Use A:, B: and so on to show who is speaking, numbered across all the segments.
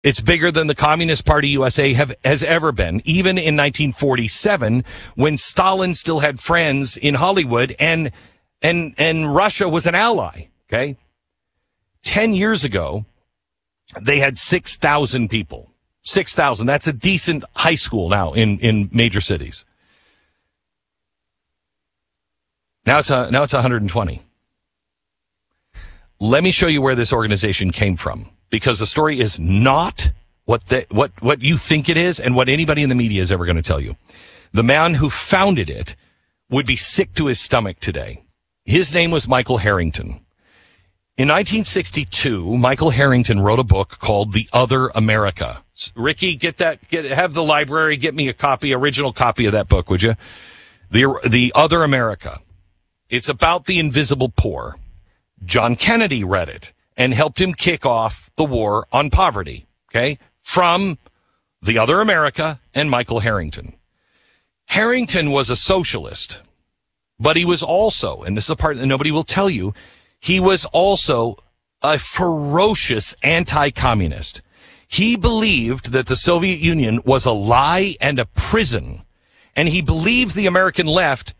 A: It's bigger than the Communist Party USA has ever been, even in 1947, when Stalin still had friends in Hollywood and Russia was an ally. Okay. 10 years ago, they had 6,000 people. 6,000. That's a decent high school now in major cities. Now it's 120. Let me show you where this organization came from, because the story is not what you think it is and what anybody in the media is ever going to tell you. The man who founded it would be sick to his stomach today. His name was Michael Harrington. In 1962, Michael Harrington wrote a book called The Other America. Ricky, have the library get me original copy of that book, would you? The Other America. It's about the invisible poor. John Kennedy read it and helped him kick off the war on poverty, okay? From The Other America and Michael Harrington. Harrington was a socialist, but he was also, and this is the part that nobody will tell you, he was also a ferocious anti-communist. He believed that the Soviet Union was a lie and a prison, and he believed the American left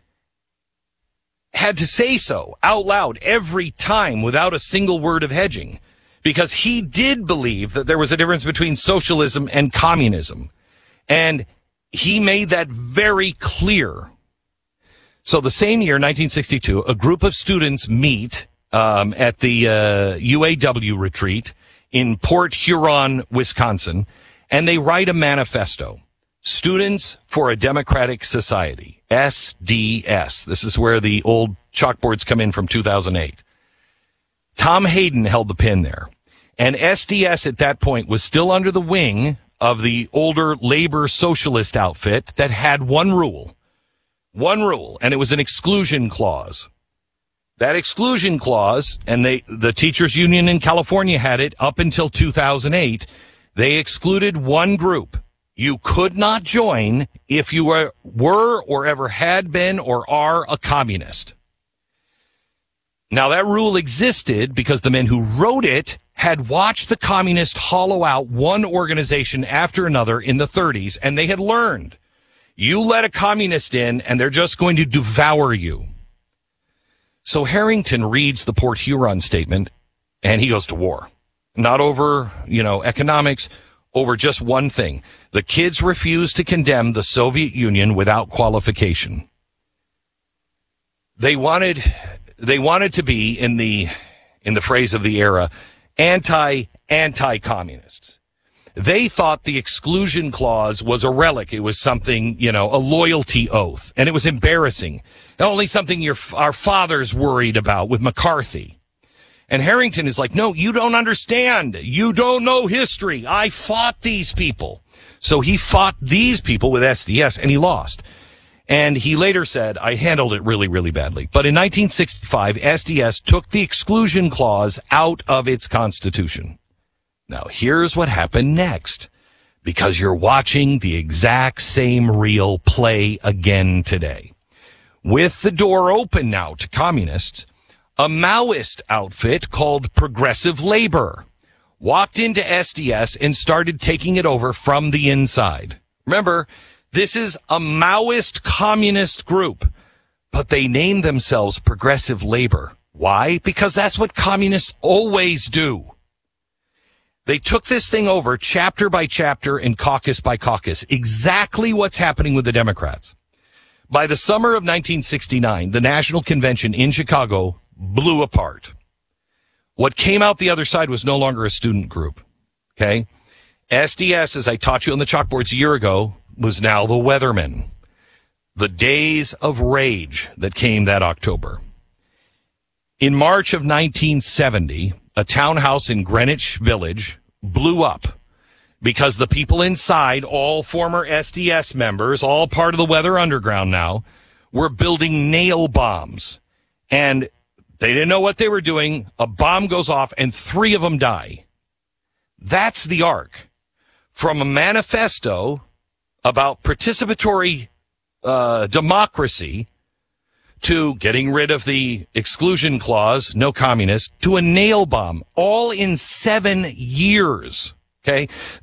A: had to say so out loud every time without a single word of hedging, because he did believe that there was a difference between socialism and communism, and he made that very clear. So the same year, 1962, a group of students meet at the UAW retreat in Port Huron, Wisconsin, and they write a manifesto. Students for a Democratic Society, SDS. This is where the old chalkboards come in from 2008. Tom Hayden held the pen there. And SDS at that point was still under the wing of the older labor socialist outfit that had one rule, and it was an exclusion clause. That exclusion clause, and the teachers union in California had it up until 2008, they excluded one group. You could not join if you were or ever had been or are a communist. Now, that rule existed because the men who wrote it had watched the communists hollow out one organization after another in the 30s, and they had learned, you let a communist in, and they're just going to devour you. So Harrington reads the Port Huron statement, and he goes to war. Not over, economics, over just one thing. The kids refused to condemn the Soviet Union without qualification. They wanted to be, in the phrase of the era, anti-communists. They thought the exclusion clause was a relic. It was something, a loyalty oath. And it was embarrassing. Only something our fathers worried about with McCarthy. And Harrington is like, no, you don't understand. You don't know history. I fought these people. So he fought these people with SDS, and he lost. And he later said, I handled it really, really badly. But in 1965, SDS took the exclusion clause out of its constitution. Now, here's what happened next, because you're watching the exact same reel play again today. With the door open now to communists, a Maoist outfit called Progressive Labor walked into SDS and started taking it over from the inside. Remember, this is a Maoist communist group, but they named themselves Progressive Labor. Why? Because that's what communists always do. They took this thing over chapter by chapter and caucus by caucus. Exactly what's happening with the Democrats. By the summer of 1969, the National Convention in Chicago blew apart. What came out the other side was no longer a student group. Okay? SDS, as I taught you on the chalkboards a year ago, was now the Weathermen. The days of rage that came that October. In March of 1970, a townhouse in Greenwich Village blew up because the people inside, all former SDS members, all part of the Weather Underground now, were building nail bombs. And they didn't know what they were doing. A bomb goes off and 3 of them die. That's the arc. From a manifesto about participatory democracy to getting rid of the exclusion clause, no communists, to a nail bomb, all in 7 years. Okay.